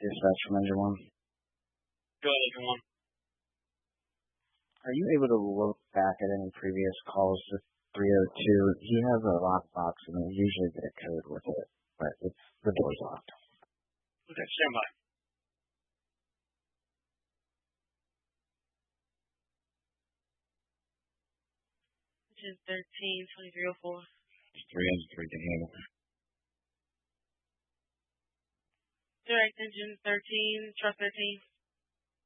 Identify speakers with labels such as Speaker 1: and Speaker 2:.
Speaker 1: Dispatch from Engine 1.
Speaker 2: Go ahead, Engine 1.
Speaker 1: Are you able to look back at any previous calls to 302? He has a lockbox and they usually get a code with it, but the door's locked.
Speaker 2: Okay, stand by. Engine 13, 2304.
Speaker 1: 303 to handle.
Speaker 2: Direct Engine 13, Truck 13.